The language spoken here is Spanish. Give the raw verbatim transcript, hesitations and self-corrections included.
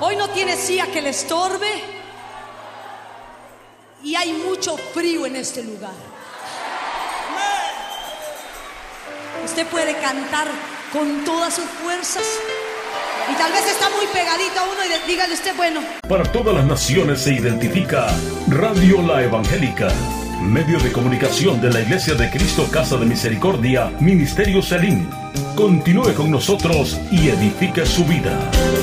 Hoy no tiene silla que le estorbe y hay mucho frío en este lugar. Usted puede cantar con todas sus fuerzas y tal vez está muy pegadito a uno y dígale usted, bueno. Para todas las naciones se identifica Radio La Evangélica, medio de comunicación de la Iglesia de Cristo Casa de Misericordia, Ministerio Selim. Continúe con nosotros y edifique su vida.